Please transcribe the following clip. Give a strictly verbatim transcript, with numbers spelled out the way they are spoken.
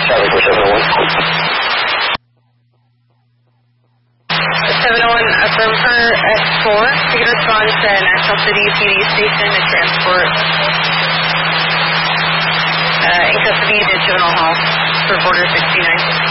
seven four seven oh one. seven oh one, affirm her at four. You can respond to National City P D Station to transport uh, in custody to Juvenile Hall for Border sixty-nine.